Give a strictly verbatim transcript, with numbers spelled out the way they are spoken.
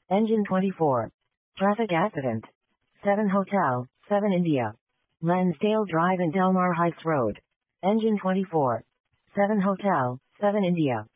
Engine twenty-four. Traffic accident. seven Hotel, seven India. Lansdale Drive and Delmar Heights Road. Engine twenty-four. seven Hotel, seven India.